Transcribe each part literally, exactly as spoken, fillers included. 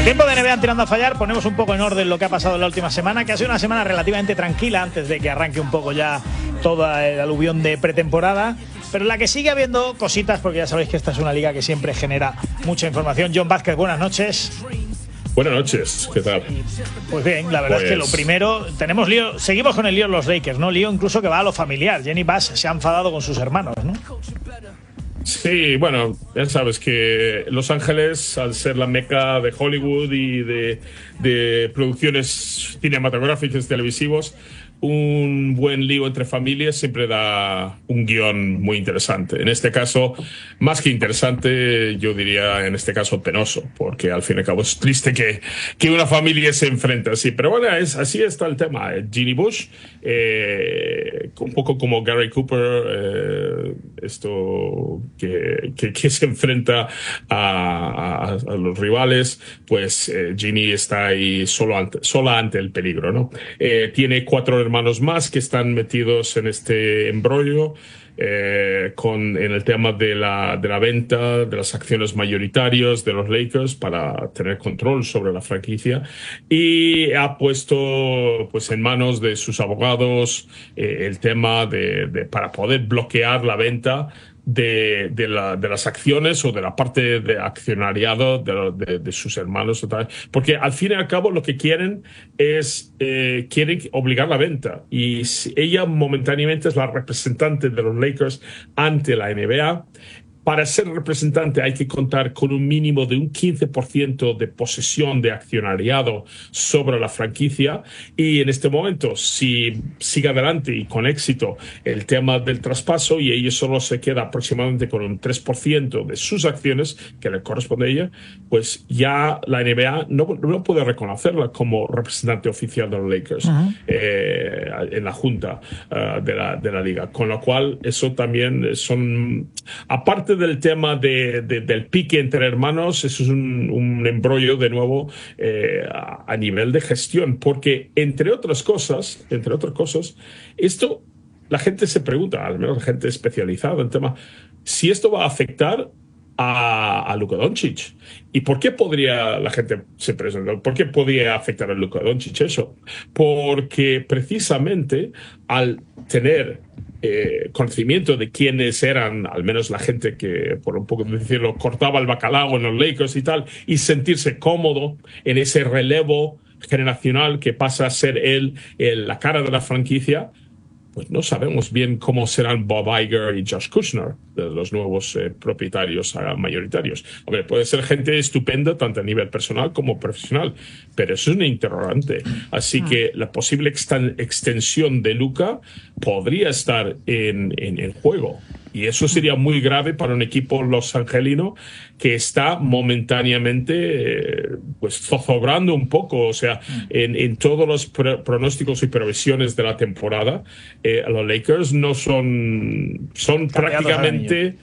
Tiempo de N B A tirando a fallar, ponemos un poco en orden lo que ha pasado en la última semana, que ha sido una semana relativamente tranquila antes de que arranque un poco ya toda el aluvión de pretemporada, pero en la que sigue habiendo cositas, porque ya sabéis que esta es una liga que siempre genera mucha información. John Vázquez, buenas noches. Buenas noches, ¿qué tal? Pues bien, la verdad pues... es que lo primero, tenemos lío, seguimos con el lío en los Lakers, ¿no? Lío incluso que va a lo familiar. Jenny Bass se ha enfadado con sus hermanos, ¿no? Sí, bueno, ya sabes que Los Ángeles, al ser la meca de Hollywood y de, de producciones cinematográficas, televisivos, un buen lío entre familias siempre da un guión muy interesante. En este caso, más que interesante, yo diría en este caso penoso, porque al fin y al cabo es triste que, que una familia se enfrente así. Pero bueno, es, así está el tema. Ginny Bush, eh, un poco como Gary Cooper, eh, esto que, que, que se enfrenta a, a, a los rivales, pues eh, Ginny está ahí solo ante, sola ante el peligro, ¿no? Eh, tiene cuatro hermanos más que están metidos en este embrollo eh, con, en el tema de la, de la venta de las acciones mayoritarias de los Lakers para tener control sobre la franquicia, y ha puesto pues en manos de sus abogados eh, el tema de, de para poder bloquear la venta De, de, la, de las acciones o de la parte de accionariado de, de, de sus hermanos, porque al fin y al cabo lo que quieren es eh, quieren obligar la venta, y si ella momentáneamente es la representante de los Lakers ante la N B A. Para ser representante hay que contar con un mínimo de un quince por ciento de posesión de accionariado sobre la franquicia, y en este momento, si sigue adelante y con éxito el tema del traspaso y ella solo se queda aproximadamente con un tres por ciento de sus acciones que le corresponde a ella, pues ya la N B A no, no puede reconocerla como representante oficial de los Lakers uh-huh. eh, en la junta uh, de, la, de la liga, con lo cual eso también son, aparte del tema de, de, del pique entre hermanos, eso es un, un embrollo de nuevo eh, a, a nivel de gestión, porque entre otras cosas, entre otras cosas, esto la gente se pregunta, al menos la gente especializada en el tema, si esto va a afectar a, a Luka Doncic. ¿Y por qué podría la gente se pregunta? ¿Por qué podría afectar a Luka Doncic eso? Porque precisamente al tener Eh, conocimiento de quiénes eran, al menos la gente que, por un poco decirlo, cortaba el bacalao en los Lakers y tal, y sentirse cómodo en ese relevo generacional que pasa a ser él, él la cara de la franquicia, pues no sabemos bien cómo serán Bob Iger y Josh Kushner, de los nuevos eh, propietarios uh, mayoritarios. Hombre, puede ser gente estupenda, tanto a nivel personal como profesional, pero eso es un interrogante. Así ah. que la posible exten- extensión de Luka podría estar en, en, en juego. Y eso sería muy grave para un equipo los angelino que está momentáneamente eh, pues zozobrando un poco, o sea, en, en todos los pr- pronósticos y previsiones de la temporada, eh, los Lakers no son, son prácticamente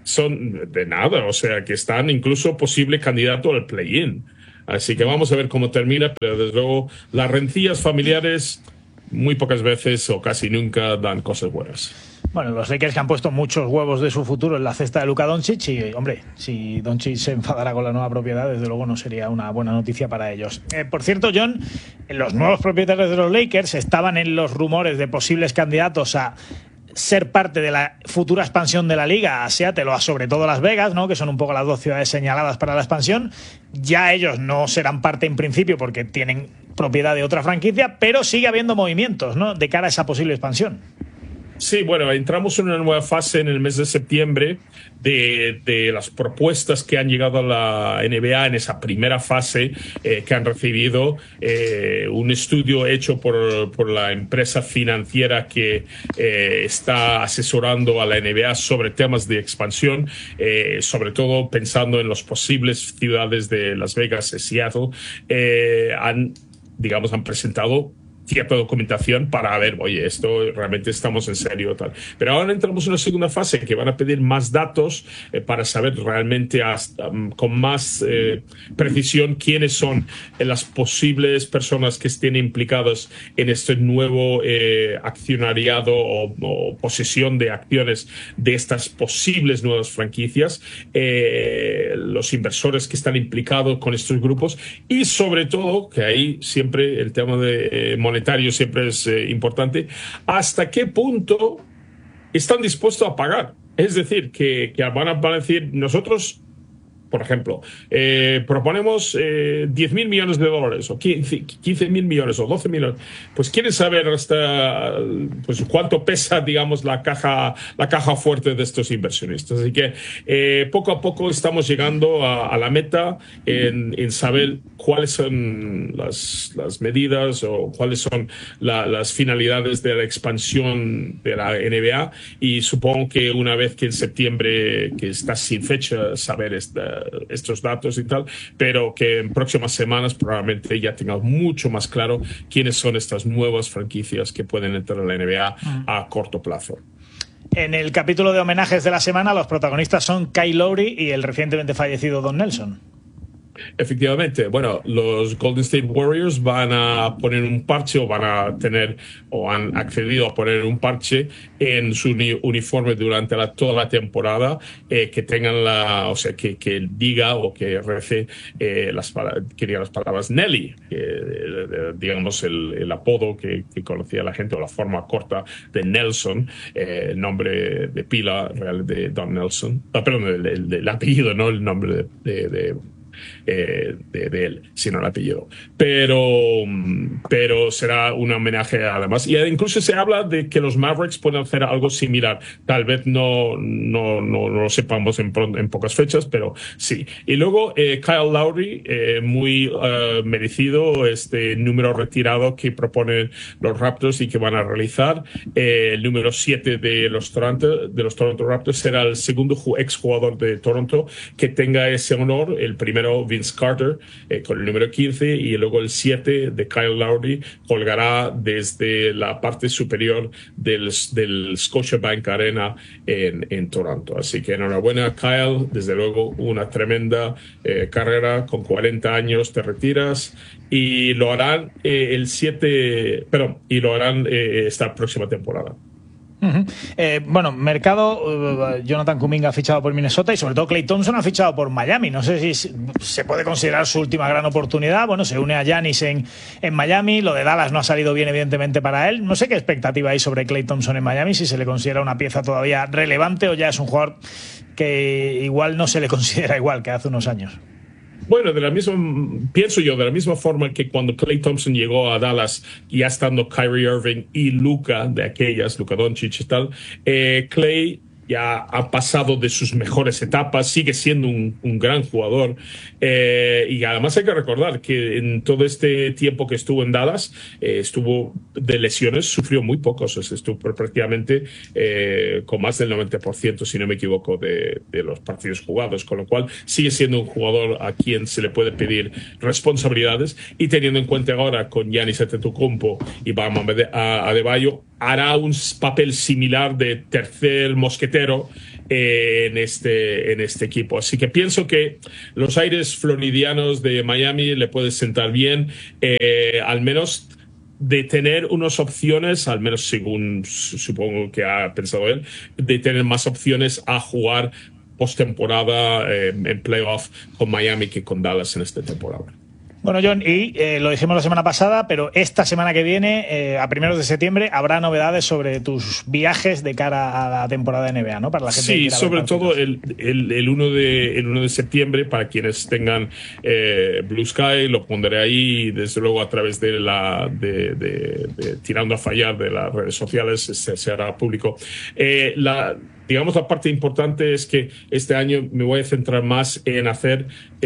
son de nada, o sea, que están incluso posible candidato al play-in. Así que vamos a ver cómo termina, pero desde luego las rencillas familiares muy pocas veces o casi nunca dan cosas buenas. Bueno, los Lakers que han puesto muchos huevos de su futuro en la cesta de Luka Doncic, y, hombre, si Doncic se enfadara con la nueva propiedad, desde luego no sería una buena noticia para ellos. Eh, por cierto, John, los nuevos propietarios de los Lakers estaban en los rumores de posibles candidatos a ser parte de la futura expansión de la liga a Seattle o a sobre todo Las Vegas, ¿no?, que son un poco las dos ciudades señaladas para la expansión. Ya ellos no serán parte en principio porque tienen propiedad de otra franquicia, pero sigue habiendo movimientos, ¿no?, de cara a esa posible expansión. Sí, bueno, entramos en una nueva fase en el mes de septiembre de, de las propuestas que han llegado a la N B A en esa primera fase, eh, que han recibido eh, un estudio hecho por, por la empresa financiera que eh, está asesorando a la N B A sobre temas de expansión, eh, sobre todo pensando en las posibles ciudades de Las Vegas y Seattle. Eh, han, digamos, han presentado cierta documentación para ver, oye, esto realmente estamos en serio tal. Pero ahora entramos en una segunda fase que van a pedir más datos eh, para saber realmente hasta, um, con más eh, precisión quiénes son eh, las posibles personas que estén implicadas en este nuevo eh, accionariado o, o posesión de acciones de estas posibles nuevas franquicias, eh, los inversores que están implicados con estos grupos y sobre todo, que ahí siempre el tema de eh, monetario siempre es eh, importante, hasta qué punto están dispuestos a pagar. Es decir, que, que van, a, van a decir, nosotros, por ejemplo, eh, proponemos eh, diez mil millones de dólares o quince mil millones o doce millones. Pues quieren saber hasta pues, cuánto pesa, digamos, la caja, la caja fuerte de estos inversionistas. Así que eh, poco a poco estamos llegando a, a la meta en, en saber cuáles son las, las medidas o cuáles son la, las finalidades de la expansión de la N B A, y supongo que una vez que en septiembre, que está sin fecha, saber esta estos datos y tal, pero que en próximas semanas probablemente ya tengamos mucho más claro quiénes son estas nuevas franquicias que pueden entrar en la N B A a corto plazo. En el capítulo de homenajes de la semana, los protagonistas son Kyle Lowry y el recientemente fallecido Don Nelson. Efectivamente, bueno, los Golden State Warriors van a poner un parche o van a tener o han accedido a poner un parche en su uni uniforme durante la, toda la temporada, eh, que tengan la, o sea, que, que diga o que rece eh, las, que diga las palabras Nelly, que, eh, digamos el, el apodo que, que conocía la gente o la forma corta de Nelson, eh, el nombre de pila real de Don Nelson, ah, perdón, el, el, el apellido, no el nombre de, de, de Eh, de, de él, sino el apellido. Pero, pero será un homenaje además. Y incluso se habla de que los Mavericks pueden hacer algo similar. Tal vez no, no, no, no lo sepamos en, en pocas fechas, pero sí. Y luego eh, Kyle Lowry, eh, muy uh, merecido este número retirado que proponen los Raptors y que van a realizar. Eh, el número siete de los Toronto, de los Toronto Raptors será el segundo exjugador de Toronto que tenga ese honor. El primero Vince Carter eh, con el número quince, y luego el siete de Kyle Lowry colgará desde la parte superior del, del Scotiabank Arena en, en Toronto. Así que enhorabuena, Kyle, desde luego una tremenda eh, carrera. Con cuarenta años te retiras y lo harán eh, el siete, perdón, y lo harán eh, esta próxima temporada. Uh-huh. eh, bueno, mercado, uh, Jonathan Kuminga ha fichado por Minnesota y sobre todo Klay Thompson ha fichado por Miami. No sé si se puede considerar su última gran oportunidad. Bueno, se une a Giannis en, en Miami. Lo de Dallas no ha salido bien, evidentemente, para él. No sé qué expectativa hay sobre Klay Thompson en Miami, si se le considera una pieza todavía relevante o ya es un jugador que igual no se le considera igual que hace unos años. Bueno, de la misma, pienso yo, de la misma forma que cuando Klay Thompson llegó a Dallas, ya estando Kyrie Irving y Luka de aquellas, Luka Doncic y tal, eh, Klay ya ha pasado de sus mejores etapas, sigue siendo un, un gran jugador, eh, y además hay que recordar que en todo este tiempo que estuvo en Dallas, eh, estuvo de lesiones, sufrió muy pocos, o sea, estuvo prácticamente eh, con más del noventa por ciento, si no me equivoco, de, de los partidos jugados, con lo cual sigue siendo un jugador a quien se le puede pedir responsabilidades, y teniendo en cuenta ahora con Giannis Antetokounmpo y Bam Adebayo, hará un papel similar de tercer mosquetero eh, en, este, en este equipo. Así que pienso que los aires floridianos de Miami le pueden sentar bien, eh, al menos de tener unas opciones, al menos según supongo que ha pensado él, de tener más opciones a jugar postemporada eh, en playoff con Miami que con Dallas en esta temporada. Bueno, John, y eh, lo dijimos la semana pasada, pero esta semana que viene, eh, a primeros de septiembre, habrá novedades sobre tus viajes de cara a la temporada N B A, ¿no? Para la gente sí, que sobre todo el, el, el, uno de, el uno de septiembre, para quienes tengan eh, Blue Sky, lo pondré ahí, desde luego a través de la de, de, de Tirando a Fallar de las redes sociales se, se hará público. Eh, la Digamos, la parte importante es que este año me voy a centrar más en hacer,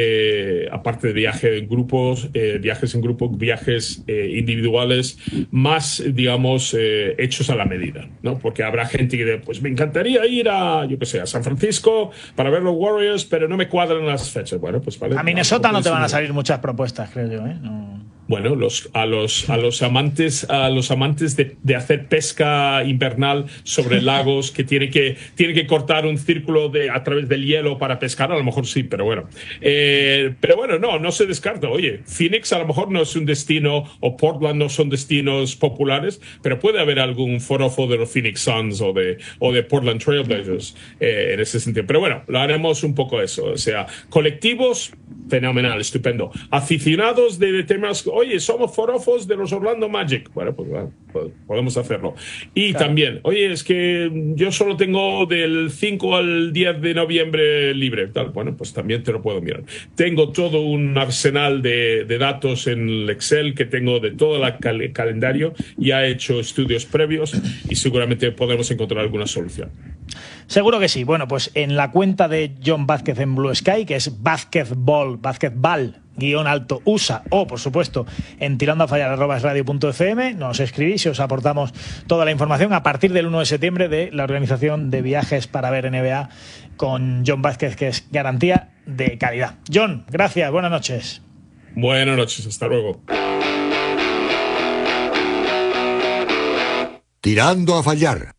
eh, aparte de viajes en grupos, eh, viajes en grupo, viajes eh, individuales, más, digamos, eh, hechos a la medida, ¿no? Porque habrá gente que dice, pues me encantaría ir a, yo qué sé, a San Francisco para ver los Warriors, pero no me cuadran las fechas. Bueno, pues vale. A Minnesota no te van a salir muchas propuestas, creo yo, ¿eh? No. Bueno, los, a los a los amantes a los amantes de, de hacer pesca invernal sobre lagos que tienen que tienen que cortar un círculo de a través del hielo para pescar, a lo mejor sí, pero bueno. Eh, pero bueno, no, no se descarta. Oye, Phoenix a lo mejor no es un destino, o Portland no son destinos populares, pero puede haber algún forofo de los Phoenix Suns o de o de Portland Trailblazers eh, en ese sentido. Pero bueno, lo haremos un poco eso. O sea, colectivos, fenomenal, estupendo. Aficionados de temas, oye, somos forofos de los Orlando Magic. Bueno, pues, bueno, pues podemos hacerlo. Y claro, también, oye, es que yo solo tengo del cinco al diez de noviembre libre. Tal. Bueno, pues también te lo puedo mirar. Tengo todo un arsenal de, de datos en el Excel que tengo de todo el cal calendario. Ya he hecho estudios previos y seguramente podremos encontrar alguna solución. Seguro que sí. Bueno, pues en la cuenta de Jon Vázquez en Blue Sky, que es Vázquezball, Vázquezball, guión alto U S A, o por supuesto en tirando a fallar arroba es radio punto f m, nos escribís y os aportamos toda la información a partir del uno de septiembre de la organización de viajes para ver N B A con Jon Vázquez, que es garantía de calidad. Jon, gracias, buenas noches. Buenas noches, hasta luego. Tirando a fallar.